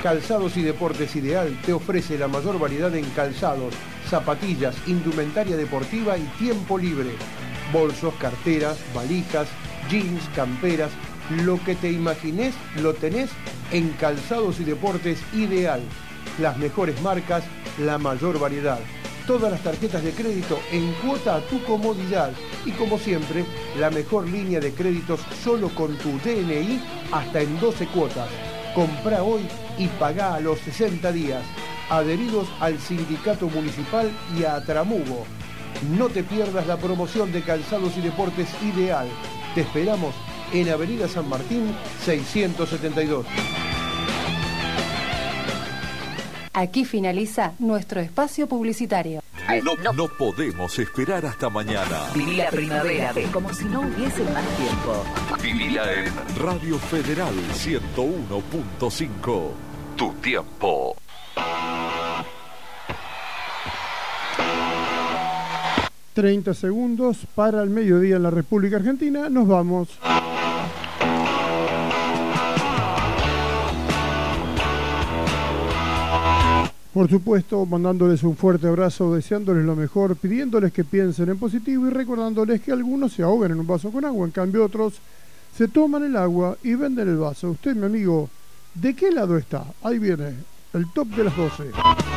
Calzados y Deportes Ideal te ofrece la mayor variedad en calzados, zapatillas, indumentaria deportiva y tiempo libre. Bolsos, carteras, valijas, jeans, camperas, lo que te imagines lo tenés en Calzados y Deportes Ideal. Las mejores marcas, la mayor variedad. Todas las tarjetas de crédito en cuota a tu comodidad. Y como siempre, la mejor línea de créditos solo con tu DNI hasta en 12 cuotas. Comprá hoy y pagá a los 60 días. Adheridos al Sindicato Municipal y a Tramugo. No te pierdas la promoción de Calzados y Deportes Ideal. Te esperamos en Avenida San Martín 672. Aquí finaliza nuestro espacio publicitario. No podemos esperar hasta mañana. Viví la primavera como si no hubiese más tiempo. Vivila en Radio Federal 101.5. Tu tiempo. ...30 segundos para el mediodía en la República Argentina. Nos vamos. Por supuesto, mandándoles un fuerte abrazo, deseándoles lo mejor, pidiéndoles que piensen en positivo y recordándoles que algunos se ahogan en un vaso con agua, en cambio otros se toman el agua y venden el vaso. Usted, mi amigo, ¿de qué lado está? Ahí viene el top de las 12.